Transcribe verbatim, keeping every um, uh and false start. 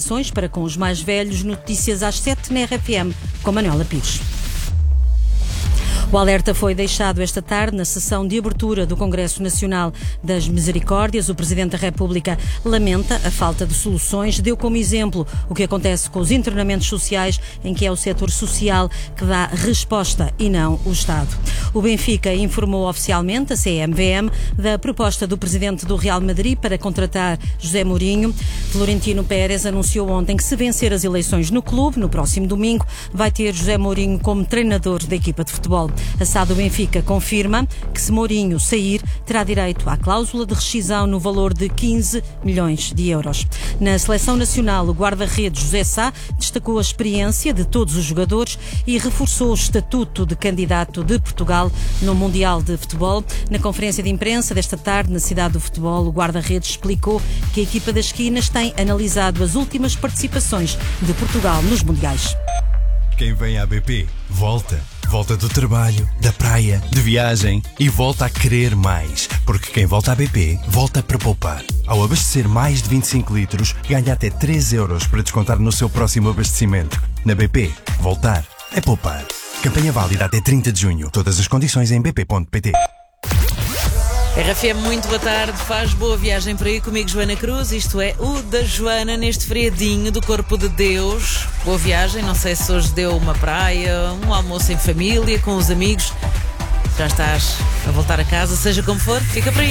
preocupações para com os mais velhos. Notícias às sete na R F M, com Manuela Pires. O alerta foi deixado esta tarde na sessão de abertura do Congresso Nacional das Misericórdias. O Presidente da República lamenta a falta de soluções. Deu como exemplo o que acontece com os internamentos sociais, em que é o setor social que dá resposta e não o Estado. O Benfica informou oficialmente a C M V M da proposta do Presidente do Real Madrid para contratar José Mourinho. Florentino Pérez anunciou ontem que, se vencer as eleições no clube, no próximo domingo, vai ter José Mourinho como treinador da equipa de futebol. A S A D do Benfica confirma que, se Mourinho sair, terá direito à cláusula de rescisão no valor de quinze milhões de euros. Na seleção nacional, o guarda-redes José Sá destacou a experiência de todos os jogadores e reforçou o estatuto de candidato de Portugal no Mundial de Futebol. Na conferência de imprensa desta tarde, na Cidade do Futebol, o guarda-redes explicou que a equipa das Quinas tem analisado as últimas participações de Portugal nos Mundiais. Quem vem à B P, volta. Volta do trabalho, da praia, de viagem e volta a querer mais. Porque quem volta à B P, volta para poupar. Ao abastecer mais de vinte e cinco litros, ganha até três euros para descontar no seu próximo abastecimento. Na B P, voltar é poupar. Campanha válida até trinta de junho. Todas as condições em b p ponto p t. R F M, muito boa tarde, faz boa viagem por aí comigo, Joana Cruz. Isto é o da Joana neste feriadinho do Corpo de Deus. Boa viagem, não sei se hoje deu uma praia, um almoço em família, com os amigos. Já estás a voltar a casa, seja como for, fica por aí.